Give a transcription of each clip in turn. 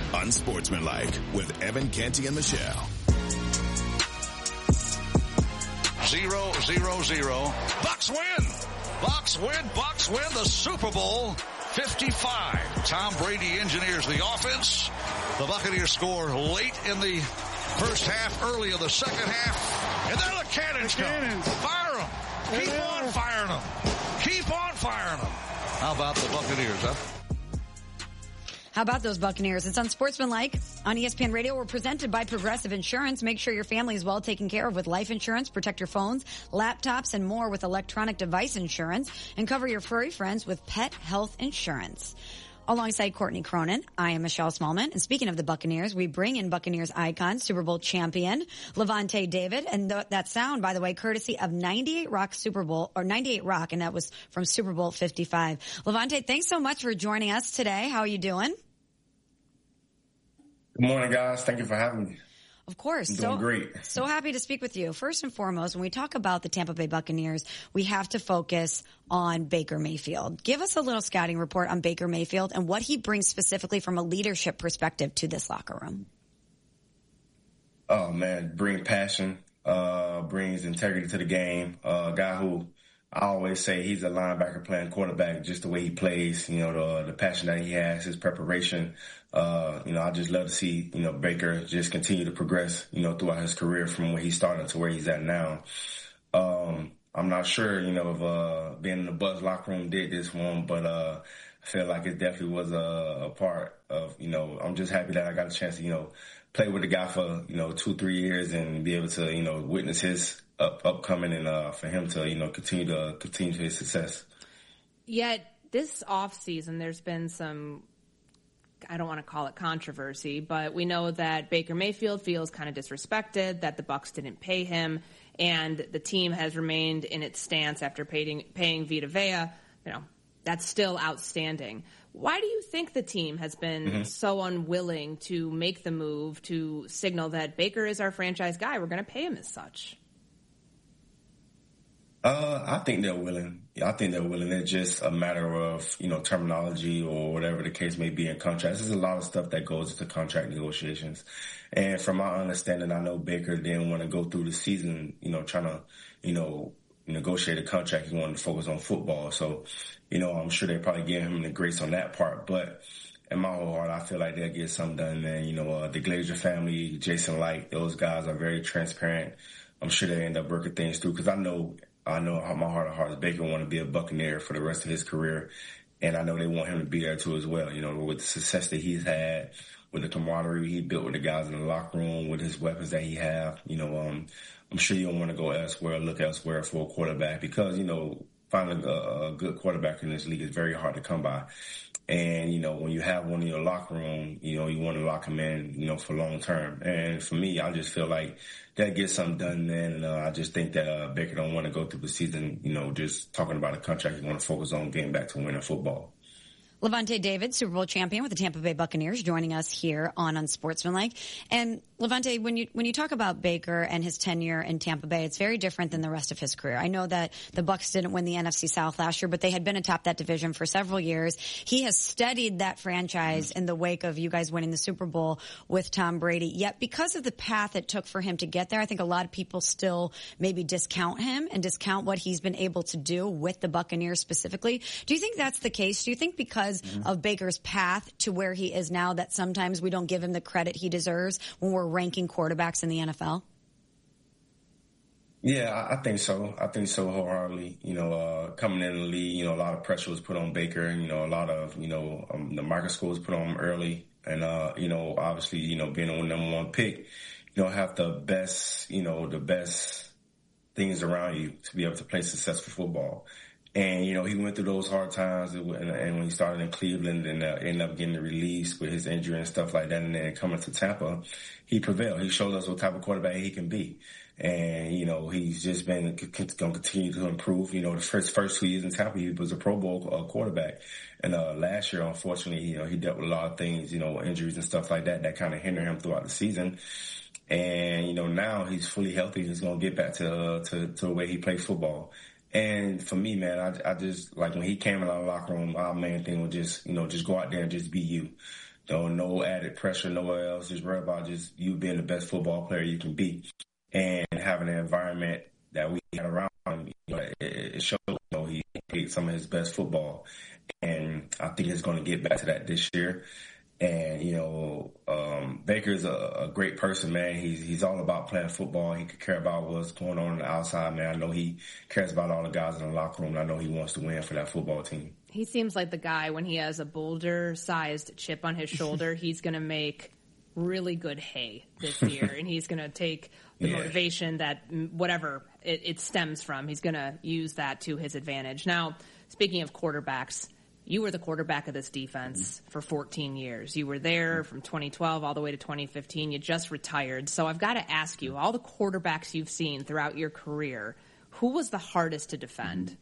Unsportsmanlike with Evan Canty and Michelle. 0-0-0. Bucks win. Bucks win the Super Bowl 55. Tom Brady engineers the offense. The Buccaneers score late in the first half, early in the second half. And then the cannons come. Fire them. Keep on firing them. Keep on firing them. How about the Buccaneers, huh? How about those Buccaneers? It's Unsportsmanlike on ESPN Radio. We're presented by Progressive Insurance. Make sure your family is well taken care of with life insurance. Protect your phones, laptops, and more with electronic device insurance. And cover your furry friends with pet health insurance. Alongside Courtney Cronin, I am Michelle Smallman. And speaking of the Buccaneers, we bring in Buccaneers icon, Super Bowl champion, Lavonte David. And that sound, by the way, courtesy of 98 Rock Super Bowl, or 98 Rock, and that was from Super Bowl 55. Lavonte, thanks so much for joining us today. How are you doing? Good morning, guys. Thank you for having me. Of course. I'm doing great. So happy to speak with you. First and foremost, when we talk about the Tampa Bay Buccaneers, we have to focus on Baker Mayfield. Give us a little scouting report on Baker Mayfield and what he brings specifically from a leadership perspective to this locker room. Oh, man, bring passion, brings integrity to the game. A guy who I always say he's a linebacker playing quarterback, just the way he plays, the passion that he has, his preparation. I just love to see, Baker just continue to progress, throughout his career from where he started to where he's at now. I'm not sure, if being in the Bucs locker room did this for him, but I feel like it definitely was a part of, I'm just happy that I got a chance to, play with the guy for, 2-3 years and be able to, witness his upcoming and for him to, continue his success. Yet this offseason, there's been some, I don't want to call it controversy, but we know that Baker Mayfield feels kind of disrespected, that the Bucs didn't pay him, and the team has remained in its stance after paying Vita Vea. That's still outstanding. Why do you think the team has been so unwilling to make the move to signal that Baker is our franchise guy? We're going to pay him as such. I think they're willing. It's just a matter of, terminology or whatever the case may be in contracts. There's a lot of stuff that goes into contract negotiations. And from my understanding, I know Baker didn't want to go through the season, trying to, negotiate a contract. He wanted to focus on football. So, I'm sure they probably gave him the grace on that part. But in my whole heart, I feel like they'll get something done, man. The Glazer family, Jason Light, those guys are very transparent. I'm sure they end up working things through because I know how my heart of hearts Baker want to be a Buccaneer for the rest of his career. And I know they want him to be there too as well, with the success that he's had, with the camaraderie he built with the guys in the locker room, with his weapons that he have. I'm sure you don't want to go elsewhere, look elsewhere for a quarterback because, finding a good quarterback in this league is very hard to come by. And, when you have one in your locker room, you want to lock him in, for long term. And for me, I just feel like that gets something done then. And I just think that Baker don't want to go through the season, just talking about a contract. He want to focus on getting back to winning football. Lavonte David, Super Bowl champion with the Tampa Bay Buccaneers, joining us here on Unsportsmanlike. And Lavonte, when you talk about Baker and his tenure in Tampa Bay, it's very different than the rest of his career. I know that the Bucs didn't win the NFC South last year, but they had been atop that division for several years. He has steadied that franchise in the wake of you guys winning the Super Bowl with Tom Brady. Yet because of the path it took for him to get there, I think a lot of people still maybe discount him and discount what he's been able to do with the Buccaneers specifically. Do you think that's the case? Do you think because of Baker's path to where he is now that sometimes we don't give him the credit he deserves when we're ranking quarterbacks in the NFL? Yeah, I think so. I think so wholeheartedly. Coming in the league, a lot of pressure was put on Baker. A lot of, the microscope was put on him early. And, obviously, being a number one pick, have the best things around you to be able to play successful football. And, he went through those hard times and when he started in Cleveland and ended up getting released with his injury and stuff like that. And then coming to Tampa, he prevailed. He showed us what type of quarterback he can be. And, he's just been going to continue to improve. The first 2 years in Tampa, he was a Pro Bowl quarterback. And last year, unfortunately, he dealt with a lot of things, injuries and stuff like that kind of hindered him throughout the season. And, now he's fully healthy. He's going to get back to the way he played football. And for me, man, I just, like when he came in our locker room, our main thing was just, just go out there and just be you. no added pressure nowhere else. Just worry about just you being the best football player you can be, and having an environment that we had around him. It showed he played some of his best football, and I think he's going to get back to that this year. And Baker's a great person, man. He's all about playing football. He could care about what's going on the outside, man. I know he cares about all the guys in the locker room. And I know he wants to win for that football team. He seems like the guy when he has a boulder-sized chip on his shoulder, he's going to make really good hay this year, and he's going to take the motivation that whatever it stems from, he's going to use that to his advantage. Now, speaking of quarterbacks, you were the quarterback of this defense for 14 years. You were there from 2012 all the way to 2015. You just retired. So I've got to ask you, all the quarterbacks you've seen throughout your career, who was the hardest to defend?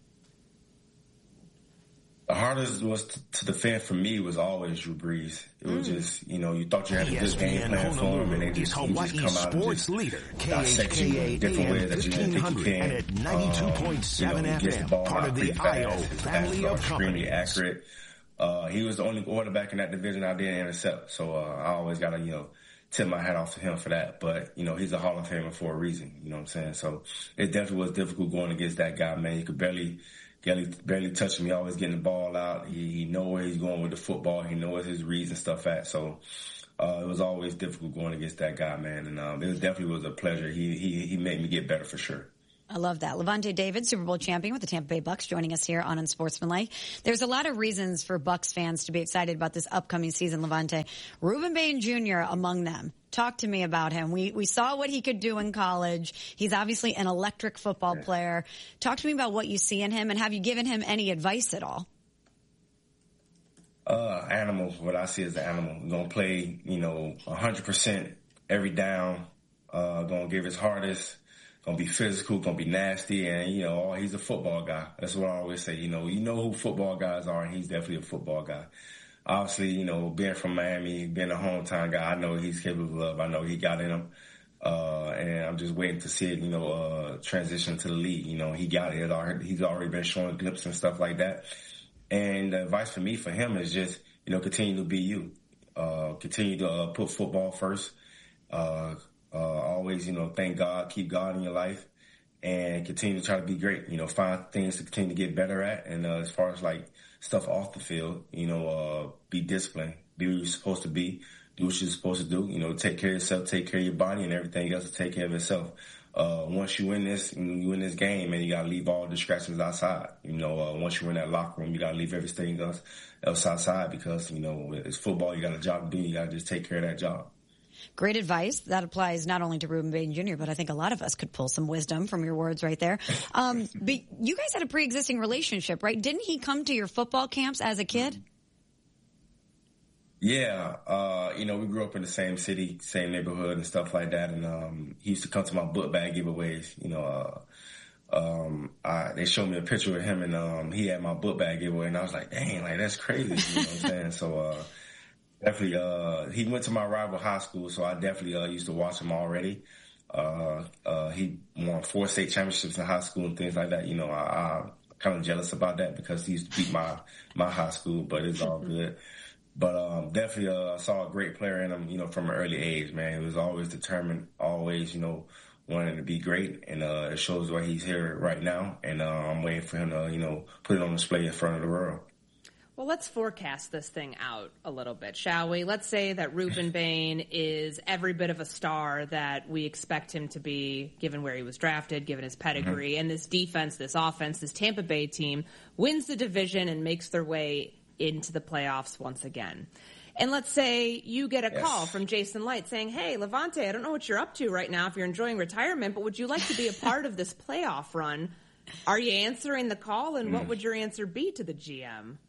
The hardest was to defend for me was always Drew Brees. It was just, you thought you had a good game plan for him, and they just come out and just dissect you in different ways that you didn't think you can. He gets the ball out pretty fast. His passes are extremely accurate. He was the only quarterback in that division I didn't intercept, so I always got to, tip my hat off to him for that. But, he's a Hall of Famer for a reason, you know what I'm saying? So it definitely was difficult going against that guy, man. You could barely touching me, always getting the ball out. He know where he's going with the football. He knows his reads and stuff at. So it was always difficult going against that guy, man. And it definitely was a pleasure. He made me get better for sure. I love that. Lavonte David, Super Bowl champion with the Tampa Bay Bucks, joining us here on Unsportsmanlike. There's a lot of reasons for Bucks fans to be excited about this upcoming season, Lavonte. Ruben Bain Jr. among them. Talk to me about him. We saw what he could do in college. He's obviously an electric football player. Talk to me about what you see in him, and have you given him any advice at all? Animal. What I see as an animal. Gonna play, 100% every down. Gonna give his hardest. Gonna be physical, gonna be nasty, and he's a football guy. That's what I always say. You know who football guys are, and he's definitely a football guy. Obviously, being from Miami, being a hometown guy, I know he's capable of. I know he got in him, and I'm just waiting to see it. Transition to the league. He got it. He's already been showing glimpses and stuff like that. And the advice for me for him is just continue to be you. Continue to put football first. Always, thank God, keep God in your life, and continue to try to be great. Find things to continue to get better at. And as far as like stuff off the field, be disciplined, be who you're supposed to be, do what you're supposed to do. Take care of yourself, take care of your body, and everything else to take care of itself. Once you win this game, and you gotta leave all distractions outside. Once you're in that locker room, you gotta leave everything else outside because it's football. You got a job to do. You gotta just take care of that job. Great advice. That applies not only to Ruben Bain Jr., but I think a lot of us could pull some wisdom from your words right there. But you guys had a pre-existing relationship, right? Didn't he come to your football camps as a kid? Yeah. We grew up in the same city, same neighborhood and stuff like that. And he used to come to my book bag giveaways. They showed me a picture of him, and he had my book bag giveaway, and I was like, dang, like that's crazy. You know what I'm saying? So definitely, he went to my rival high school, so I definitely used to watch him already. He won 4 state championships in high school and things like that. I'm kind of jealous about that because he used to beat my high school, but it's all good. But definitely saw a great player in him, from an early age, man. He was always determined, always, wanting to be great, and it shows why he's here right now. And I'm waiting for him to, put it on display in front of the world. Well, let's forecast this thing out a little bit, shall we? Let's say that Ruben Bain is every bit of a star that we expect him to be, given where he was drafted, given his pedigree, and this defense, this offense, this Tampa Bay team wins the division and makes their way into the playoffs once again. And let's say you get a call from Jason Light saying, hey, Lavonte, I don't know what you're up to right now if you're enjoying retirement, but would you like to be a part of this playoff run? Are you answering the call, and what would your answer be to the GM?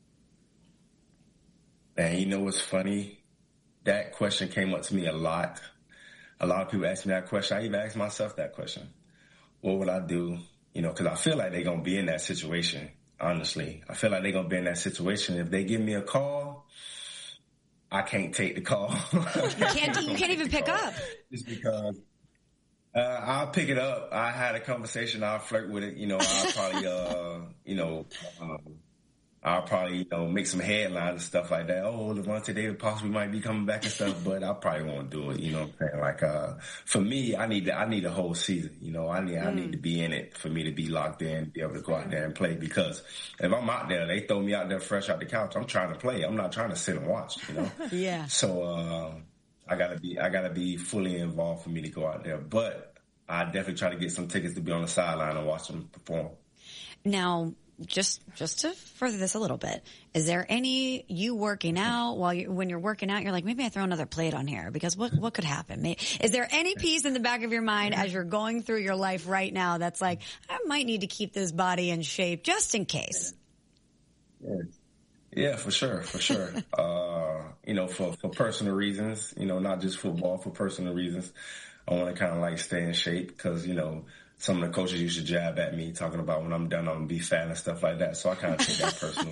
And what's funny? That question came up to me a lot. A lot of people ask me that question. I even asked myself that question. What would I do? Because I feel like they're going to be in that situation, honestly. I feel like they're going to be in that situation. If they give me a call, I can't take the call. You can't even pick up. Just because I'll pick it up. I had a conversation. I'll flirt with it. I'll probably, I'll probably, make some headlines and stuff like that. Oh, Lavonte David possibly might be coming back and stuff, but I probably won't do it. You know what I'm saying? Like, for me, I need a whole season. I need to be in it for me to be locked in, be able to go out there and play. Because if I'm out there, they throw me out there fresh out the couch. I'm trying to play. I'm not trying to sit and watch. Yeah. So I gotta be fully involved for me to go out there. But I definitely try to get some tickets to be on the sideline and watch them perform. Now, just to further this a little bit, is there any you working out when you're working out, you're like, maybe I throw another plate on here because what could happen? Is there any piece in the back of your mind as you're going through your life right now that's like, I might need to keep this body in shape just in case? Yeah, for sure. For personal reasons, not just football, for personal reasons. I want to kind of like stay in shape because, some of the coaches used to jab at me talking about when I'm done, I'm going to be fat and stuff like that. So I kind of take that personal.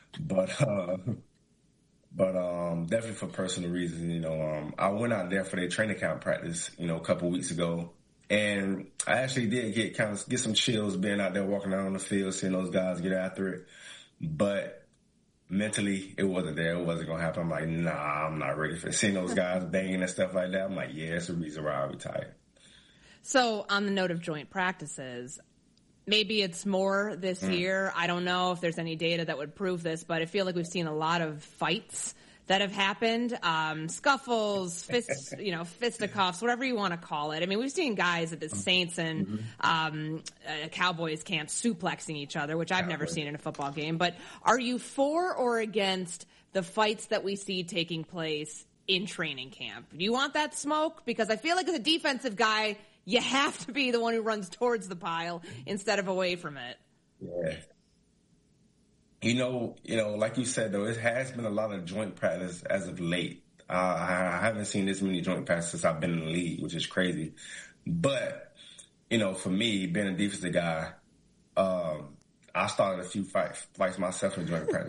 But definitely for personal reasons, I went out there for their training camp practice, a couple of weeks ago. And I actually did get some chills being out there walking out on the field, seeing those guys get after it. But mentally, it wasn't there. It wasn't going to happen. I'm like, nah, I'm not ready for it. Seeing those guys banging and stuff like that, I'm like, yeah, it's the reason why I retired. So on the note of joint practices, maybe it's more this year. I don't know if there's any data that would prove this, but I feel like we've seen a lot of fights that have happened, scuffles, fisticuffs, whatever you want to call it. I mean, we've seen guys at the Saints and Cowboys camp suplexing each other, which I've never seen in a football game. But are you for or against the fights that we see taking place in training camp? Do you want that smoke? Because I feel like as a defensive guy, you have to be the one who runs towards the pile instead of away from it. Yeah. Like you said, though, it has been a lot of joint practice as of late. I haven't seen this many joint practices since I've been in the league, which is crazy. But, for me, being a defensive guy, I started a few fights myself in joint practice